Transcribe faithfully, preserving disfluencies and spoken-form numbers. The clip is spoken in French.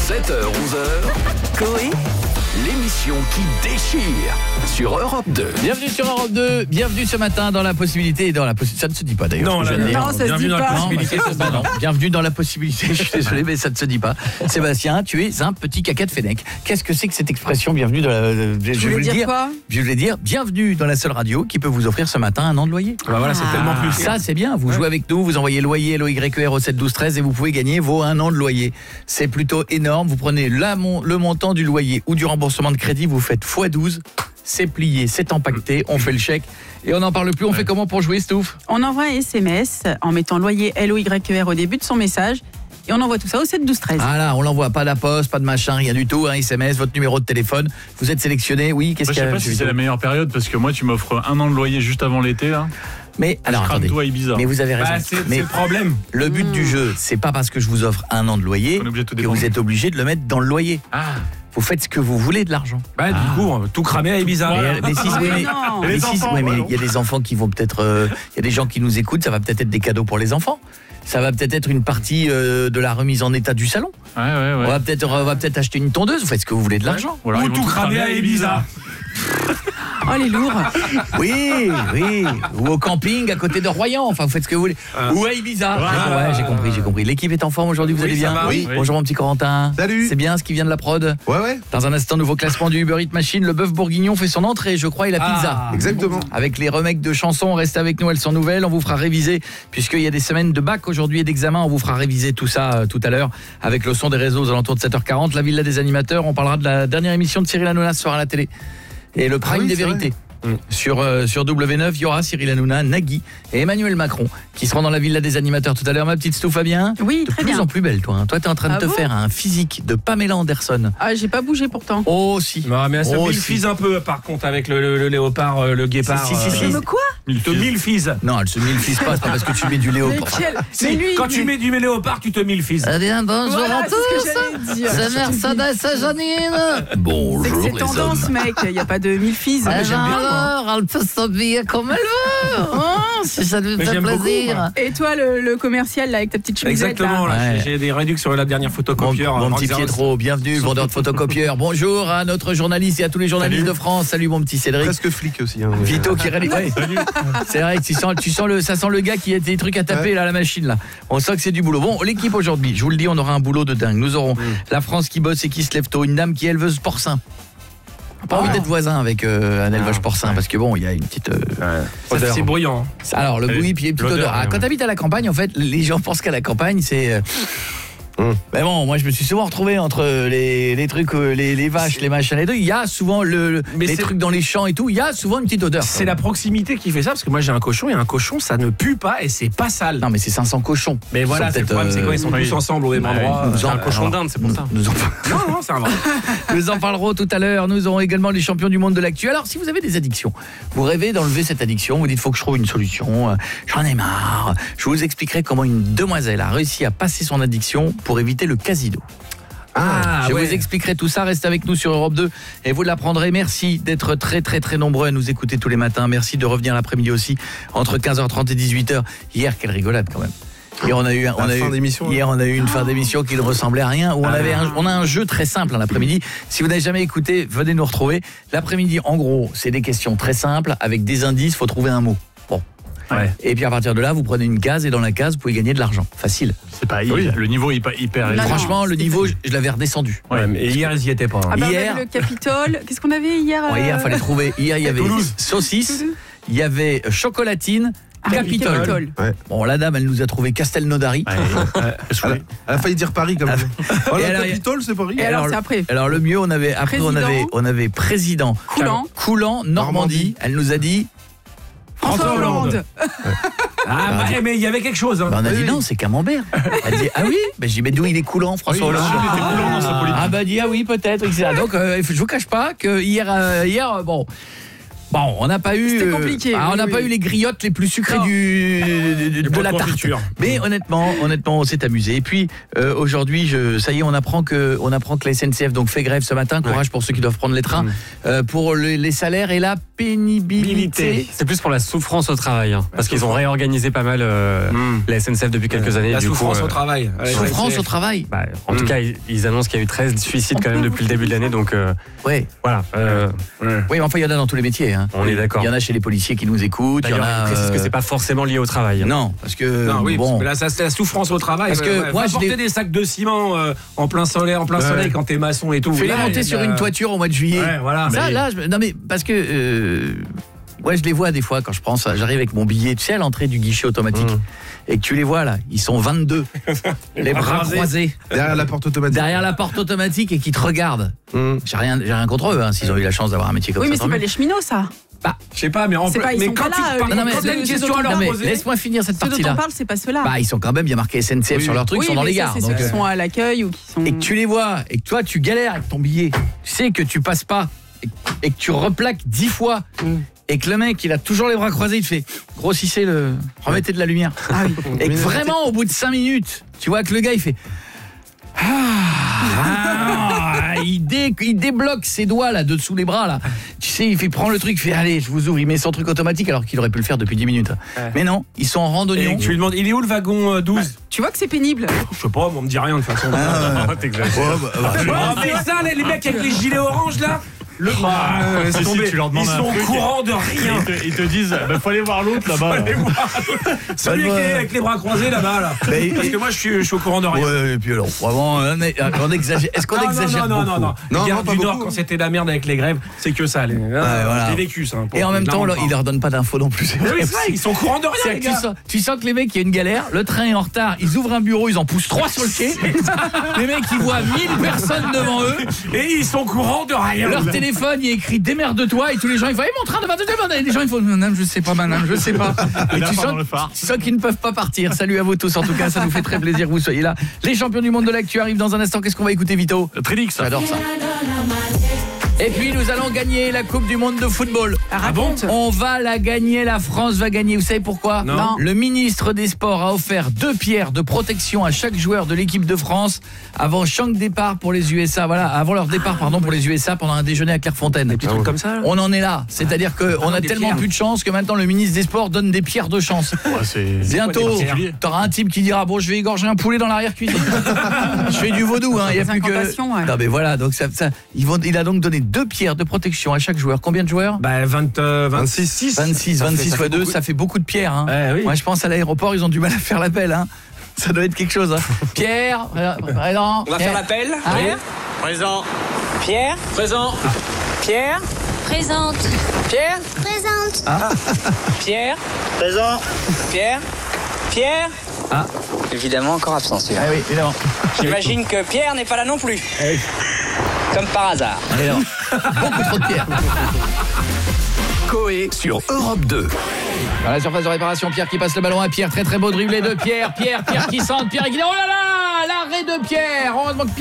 sept heures onze heures, Coé, l'émission qui déchire sur Europe deux. Bienvenue sur Europe deux, bienvenue ce matin dans la possibilité et dans la possibilité. Ça ne se dit pas d'ailleurs. Non, je là, dire. non, ça bienvenue se dit dans pas. La possibilité. Non, bah, non, bienvenue dans la possibilité. Je suis désolé, mais ça ne se dit pas. Sébastien, tu es un petit caca de Fennec. Qu'est-ce que c'est que cette expression bienvenue dans la, je, je vais dire, dire quoi Je voulais dire bienvenue dans la seule radio qui peut vous offrir ce matin un an de loyer. Bah voilà, c'est Ah. tellement plus. Ça c'est bien, vous jouez avec nous, vous envoyez loyer L O Y R au sept douze treize et vous pouvez gagner vos un an de loyer. C'est plutôt énorme, vous prenez la, mon, le montant du loyer ou du remboursement de crédit, vous faites fois douze, c'est plié, c'est empaqueté, on fait le chèque et on n'en parle plus. On fait comment pour jouer, Stouff? On envoie un S M S en mettant loyer L O Y R au début de son message et on envoie tout ça au sept douze treize. Ah là, on l'envoie, pas de la poste, pas de machin, rien du tout, un S M S, votre numéro de téléphone, vous êtes sélectionné, oui, qu'est-ce Moi, qu'il y je a? sais pas si c'est la meilleure période parce que moi tu m'offres un an de loyer juste avant l'été là. Mais alors crame attendez, tout à Ibiza. mais vous avez raison. Bah, c'est, mais c'est le problème. le but Mmh. du jeu, c'est pas parce que je vous offre un an de loyer On est obligé de tout que dépenser. vous êtes obligé de le mettre dans le loyer. Ah. Vous faites ce que vous voulez de l'argent. Bah, du coup, on va tout cramer à Ibiza. Mais, mais si, Ah, oui, mais mais- non. mais Les si, enfants, oui, mais ouais, il y a des enfants qui vont peut-être, euh, il y a des gens qui nous écoutent, ça va peut-être être des cadeaux pour les enfants. Ça va peut-être être une partie euh, de la remise en état du salon. Ouais ouais ouais. On va peut-être, on va peut-être acheter une tondeuse. Vous faites ce que vous voulez de l'argent. Ou alors, Ou ils vont tout cramer à Ibiza. Oh les lourds. Oui, oui. Ou au camping à côté de Royan. Enfin, vous faites ce que vous voulez. Ah. Ou à Ibiza. Ouais, ouais, ouais, j'ai compris, j'ai compris. L'équipe est en forme aujourd'hui. Vous Oui, allez ça bien? va, oui. Bonjour mon petit Corentin. Salut. C'est bien ce qui vient de la prod. Ouais, ouais, Dans un instant, nouveau classement du Uber Eats Machine. Le bœuf bourguignon fait son entrée, je crois, et la pizza. Ah. exactement. Avec les remakes de chansons, restez avec nous, elles sont nouvelles, on vous fera réviser, puisqu'il y a des semaines de bac aujourd'hui et d'examen, on vous fera réviser tout ça euh, tout à l'heure, avec le son des réseaux aux alentours de sept heures quarante, la Villa des animateurs, on parlera de la dernière émission de Cyril Hanouna ce soir à la télé, et le Prime Ah oui, des c'est vérités. Mm. Sur, euh, sur W neuf, il y aura Cyril Hanouna, Nagui et Emmanuel Macron qui seront dans la Villa des animateurs tout à l'heure. Ma petite Stouff, Fabien, Oui, de très plus bien. en plus belle toi, hein. Toi t'es en train de Ah te bon faire un physique de Pamela Anderson. Ah, j'ai pas bougé pourtant. Oh si. Non, mais ça Oh, mille si. fise un peu, par contre, avec le, le- le léopard, euh, le guépard. Si, si, si, euh, si. Mais quoi? Tu te mille fise. Non, elle se mille fils pas, c'est pas parce que tu mets du Mais léopard. quel... Si, mais lui, quand tu mais- mets du léopard, tu te mille fise. Eh bien, bonjour Voilà, à c'est ce que tous. j'allais dire. C'est Mercedes, c'est Janine. C'est que Bonjour c'est les tendance, hommes. mec. Il n'y a pas de mille filles. Eh J'aime ben bien, moi. alors, elle peut s'habiller comme elle veut, hein, si ça lui Mais fait j'aime beaucoup, plaisir. moi. Et toi, le, le commercial, là, avec ta petite chemisette, Exactement, là. là, Ouais. j'ai, j'ai des réductions sur la dernière Mon, photocopieur. mon euh, petit Rock Pietro, bienvenue, vendeur de photocopieurs. Bonjour à notre journaliste et à tous les journalistes Salut. de France. Salut mon petit Cédric. Presque flic aussi. Hein. Vito qui réalise. Ouais. C'est vrai que tu sens, tu sens le, ça sent le gars qui a des trucs à taper Ouais. là, à la machine là. On sent que c'est du boulot. Bon, l'équipe aujourd'hui, je vous le dis, on aura un boulot de dingue. Nous aurons la France qui bosse et qui se lève tôt, une dame qui est éleveuse porcin. Pas envie d'être voisin avec euh, un élevage porcin parce que bon, il y a une petite. euh, Ça, odeur. c'est bruyant. Alors le Allez, bruit puis une petite l'odeur, odeur. Ah, ouais. quand t'habites à la campagne, en fait, les gens pensent qu'à la campagne, c'est. euh, Hum. Mais bon, moi je me suis souvent retrouvé entre les, les trucs, euh, les, les vaches, les machins et tout. Il y a souvent le, le- Mais les c'est- trucs dans les champs et tout. Il y a souvent une petite odeur. C'est la proximité qui fait ça, parce que moi j'ai un cochon, et un cochon, ça ne pue pas et c'est pas sale. Non mais c'est cinq cents cochons. Mais Ils voilà, sont c'est le peut-être, problème, c'est quand ils sont euh, tous oui. ensemble au même Ouais, endroit. nous euh, en- un cochon alors, d'Inde, c'est pour ça. Nous en, Non, non, c'est un vrai. nous en parlerons tout à l'heure. Nous aurons également les champions du monde de l'actu. Alors si vous avez des addictions, vous rêvez d'enlever cette addiction, vous dites faut que je trouve une solution, euh, j'en ai marre. Je vous expliquerai comment une demoiselle a réussi à passer son addiction pour éviter le casino. Ah, Je ouais. vous expliquerai tout ça, restez avec nous sur Europe deux et vous l'apprendrez. Merci d'être très très très nombreux à nous écouter tous les matins. Merci de revenir l'après-midi aussi entre quinze heures trente et dix-huit heures. Hier, quelle rigolade quand même. Hier on a eu un- on La a fin eu d'émission, hier on a eu une fin d'émission qui ne ressemblait à rien où on Ah. avait un, on a un jeu très simple en l'après-midi. Si vous n'avez jamais écouté, venez nous retrouver. L'après-midi en gros, c'est des questions très simples avec des indices, faut trouver un mot. Bon. Ouais. Et puis à partir de là, vous prenez une case et dans la case, vous pouvez gagner de l'argent. Facile. C'est pas Oui. le niveau est pas hyper Non, élevé. non. Franchement, le c'était- niveau, je, je l'avais redescendu. Ouais, mais hier, ils y étaient pas. hein. Ah bah, on Hier- avait le Capitole. Qu'est-ce qu'on avait hier Ouais, hier, euh, il fallait trouver. Hier, il y avait Toulouse. saucisse, Toulouse. il y avait chocolatine, Ah, Capitole. Capitole. Bon, la dame, elle nous a trouvé Castelnaudary. Ouais, ouais, je Elle a, crois. elle a failli dire Paris comme même. Oh, Et la alors, Capitole, c'est Paris. Et alors, alors, c'est après. Alors le mieux, on avait après on Président. avait on avait président Coulant. Coulant Normandie. Normandie. Elle nous a dit François Hollande. Ah, bah, eh, mais il y avait quelque chose. Hein. bah, on a dit Oui. non, c'est Camembert. Elle dit ah oui, bah, j'ai dit mais d'où il est coulant François Oui, bien Hollande. sûr, il était coulant dans sa politique. Ah bah dit ah oui, peut-être et cetera. Donc euh, je vous cache pas que hier euh, hier euh, bon Bon, on n'a pas eu C'était euh, compliqué, ah, on oui, n'a oui. pas eu les griottes les plus sucrées Non. du de, de, de la tarte. confiture. Mais honnêtement, honnêtement, on s'est amusé. Et puis euh, aujourd'hui, je ça y est, on apprend que on apprend que la S N C F donc fait grève ce matin. Courage pour ceux qui doivent prendre les trains euh, pour le, les salaires et la pénibilité. C'est plus pour la souffrance au travail, hein, parce qu'ils ont réorganisé pas mal euh, Mm. la S N C F depuis quelques années. La du souffrance coup, euh, au travail. Ouais, Souffrance ouais, au travail. bah, en tout Mm. cas, ils, ils annoncent qu'il y a eu treize suicides quand même depuis le début de l'année, donc euh, Ouais. voilà. euh, ouais. Oui, mais enfin il y en a dans tous les métiers hein. On est d'accord. Il y en a chez les policiers qui nous écoutent, il y en D'ailleurs, a ils précisent que euh, c'est pas forcément lié au travail. Non, parce que Non, oui, bon, parce que là, ça, c'est la souffrance au travail. Parce Ouais, que ouais. moi, Va je porter l'ai- des sacs de ciment euh, en plein soleil, en plein Ouais. soleil quand t'es maçon et tout. fais-les Là, monter il y a sur de la- une toiture au mois de juillet. Ouais, voilà. Ça, Mais- là, je- non mais parce que euh, ouais, je les vois des fois quand je prends ça. J'arrive avec mon billet, tu sais, à l'entrée du guichet automatique, et que tu les vois là, ils sont vingt-deux, les bras croisés. croisés, Derrière la porte automatique. derrière la porte automatique et qui te regardent. Mmh. J'ai rien, j'ai rien contre eux, hein, s'ils ont eu la chance d'avoir un métier comme Oui, ça. mais tant c'est pas mieux. les cheminots, ça. Je sais pas, mais en C'est plus- pas- ils mais sont quand pas tu là, par- euh, Non, mais quand t'as une ceux- question ceux à leur Non, mais poser. laisse-moi finir cette Ceux dont partie-là. on parle, c'est pas ceux-là. Bah, ils sont quand même bien marqués S N C F Oui, sur leur truc, oui, ils sont dans mais les ça, gares. c'est Donc, ceux qui euh, sont à l'accueil ou qui sont. et que tu les vois, et que toi tu galères avec ton billet, tu sais que tu passes pas, et, et que tu replaques dix fois, et que le mec il a toujours les bras croisés, il te fait grossissez le, remettez de la lumière. Ah oui. Et que vraiment au bout de cinq minutes, tu vois que le gars il fait ah, il, dé, il débloque ses doigts là dessous les bras là. Tu sais, il fait prendre le truc, il fait allez, je vous ouvre, il met son truc automatique alors qu'il aurait pu le faire depuis dix minutes. Mais non, ils sont en Et randonnion. tu lui demandes, il est où le wagon euh, douze? Tu vois que c'est pénible. Je sais pas, moi, on me dit rien de toute façon. Ah, mais ça, les, les mecs avec les gilets orange là, le Ah, laisse si, si, tomber. tu leur demandes Ils un sont au truc courant de Et rien. ils, te, ils te disent, bah, faut aller voir l'autre là-bas. là. Allez voir. Celui Bah, avec les, bah. avec les bras croisés là-bas là. Mais- Parce que moi je suis, je suis au courant de rien. Ouais, et puis alors, vraiment, on, est- on exagère. Est-ce qu'on Non, exagère non, non, non, beaucoup non, Non, Les gars non, pas du Nord, beaucoup. quand c'était la merde avec les grèves, c'est que ça. Les... Ah, voilà. J'ai vécu ça. Et en même temps, là, là, ils leur donnent pas d'infos non plus. Oui, c'est vrai, ils sont au courant de rien, C'est les que tu, gars. sens, tu sens que les mecs, il y a une galère, le train est en retard, ils ouvrent un bureau, ils en poussent trois sur le quai. Les mecs, ils voient mille personnes devant eux, Et ils sont au courant de rien. leur téléphone, il est écrit démerde-toi, et tous les gens, ils font, hey, mon train de vingt-deux heures, et les gens, ils font, madame, je sais pas, madame, je sais pas. Et là, tu pendant sens, le phare. tu sens qu'ils ne peuvent pas partir. Salut à vous tous, en tout cas, ça nous fait très plaisir que vous soyez là. Les champions du monde de l'actu arrivent dans un instant. Qu'est-ce qu'on va écouter, Vito? Trilix. J'adore ça. Et puis nous allons gagner la Coupe du monde de football. Ah bon? On va la gagner, la France va gagner. Vous savez pourquoi? Non. Le ministre des Sports a offert deux pierres de protection à chaque joueur de l'équipe de France avant chaque départ pour les U S A. Voilà, avant leur départ pardon pour les U S A pendant un déjeuner à Clairefontaine. Des trucs comme ça là. On en est là, c'est-à-dire qu'on a des tellement pierres. plus de chance que maintenant le ministre des Sports donne des pierres de chance. Ouais, c'est Bientôt, quoi, des pierres t'auras un type qui dira bon, je vais égorger un poulet dans l'arrière-cuisine. Je fais du vaudou, hein. Il y a Des plus que. incantations, ouais. Non mais voilà, donc ça, ça, ils vont, il a donc donné deux pierres de protection à chaque joueur. Combien de joueurs? Bah vingt, euh, vingt-six. vingt-six, Ça fait- vingt-six ça fois fait deux, beaucoup. ça fait beaucoup de pierres. Hein. Ouais, oui. Moi, je pense à l'aéroport, ils ont du mal à faire l'appel. Hein. Ça doit être quelque chose. Hein. Pierre, présent. On va faire l'appel. Ah, Pierre Présent. Pierre Présent. Pierre Présente. Pierre Présente. Pierre Présent. Pierre Pierre Ah. Évidemment encore absent celui-là. Ah oui, évidemment. J'imagine que Pierre n'est pas là non plus. Comme par hasard. Évidemment. Beaucoup trop de pierres. Coé sur Europe deux. Dans la surface de réparation, Pierre qui passe le ballon à Pierre. Très très beau dribblé de Pierre. Pierre, Pierre qui centre. Pierre qui dit oh là là, l'arrêt de Pierre. Heureusement que Pierre